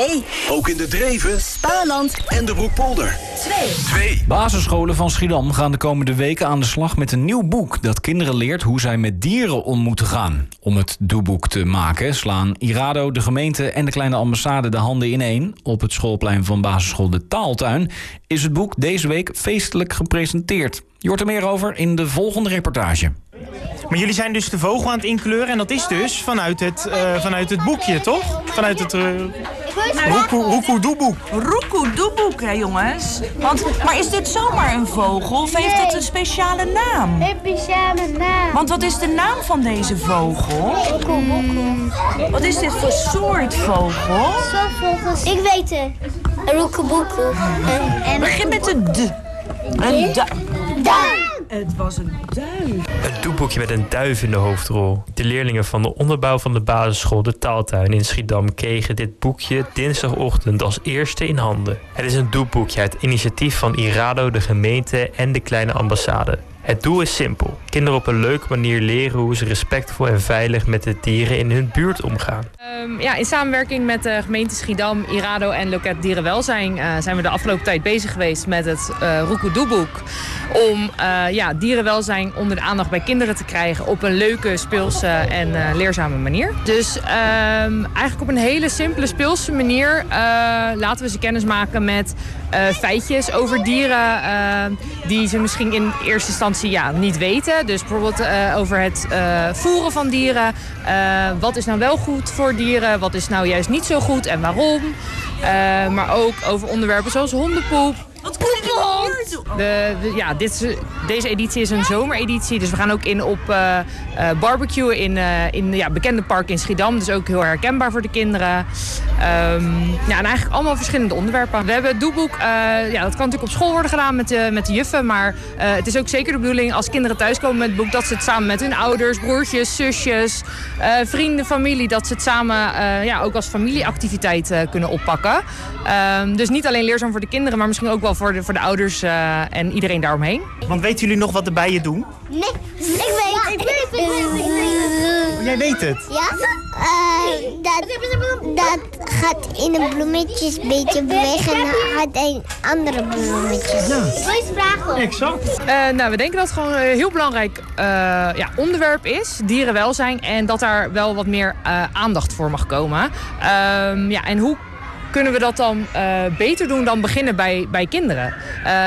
2. Ook in de Dreven, Spaarland en de Broekpolder. 2. Basisscholen van Schiedam gaan de komende weken aan de slag met een nieuw boek dat kinderen leert hoe zij met dieren om moeten gaan. Om het doeboek te maken slaan Irado, de gemeente en de Kleine Ambassade de handen ineen. Op het schoolplein van basisschool De Taaltuin is het boek deze week feestelijk gepresenteerd. Je hoort er meer over in de volgende reportage. Maar jullie zijn dus de vogel aan het inkleuren en dat is dus vanuit het boekje, toch? Vanuit het Roekoedoeboek. Roekoedoeboek, hè jongens? Maar is dit zomaar een vogel of heeft het een speciale naam? Een speciale naam. Want wat is de naam van deze vogel? Wat is dit voor soort vogel? Vogels. Ik weet het. Een roekoeboekoe. Begin met de d. Een duif. Het was een duif. Een doeboekje met een duif in de hoofdrol. De leerlingen van de onderbouw van de basisschool De Taaltuin in Schiedam kregen dit boekje dinsdagochtend als eerste in handen. Het is een doeboekje uit initiatief van Irado, de gemeente en de Kleine Ambassade. Het doel is simpel. Kinderen op een leuke manier leren hoe ze respectvol en veilig met de dieren in hun buurt omgaan. In samenwerking met de gemeente Schiedam, Irado en Loket Dierenwelzijn zijn we de afgelopen tijd bezig geweest met het Roekoedoeboek. Om dierenwelzijn onder de aandacht bij kinderen te krijgen op een leuke, speelse en leerzame manier. Dus eigenlijk op een hele simpele, speelse manier laten we ze kennis maken met feitjes over dieren die ze misschien in eerste instantie niet weten. Dus bijvoorbeeld over het voeren van dieren. Wat is nou wel goed voor dieren? Wat is nou juist niet zo goed en waarom? Maar ook over onderwerpen zoals hondenpoep. Wat komt Deze editie is een zomereditie. Dus we gaan ook in op barbecuen in bekende parken in Schiedam. Dus ook heel herkenbaar voor de kinderen. En eigenlijk allemaal verschillende onderwerpen. We hebben het doeboek, dat kan natuurlijk op school worden gedaan met de juffen. Maar het is ook zeker de bedoeling als kinderen thuiskomen met het boek, dat ze het samen met hun ouders, broertjes, zusjes, vrienden, familie, dat ze het samen ook als familieactiviteit kunnen oppakken. Dus niet alleen leerzaam voor de kinderen, maar misschien ook wel voor de ouders en iedereen daaromheen. Want weten jullie nog wat de bijen doen? Nee, ik weet. Jij weet het? Ja? Dat gaat in een bloemetjes een beetje bewegen en gaat een andere bloemetjes. Ja. Ik wil iets vragen. Exact. We denken dat het gewoon een heel belangrijk onderwerp is, dierenwelzijn. En dat daar wel wat meer aandacht voor mag komen. En hoe kunnen we dat dan beter doen dan beginnen bij kinderen?